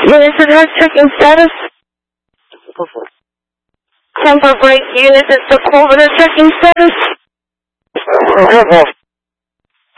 Unison has checking status. Temper brake unit is the Culver's checking status.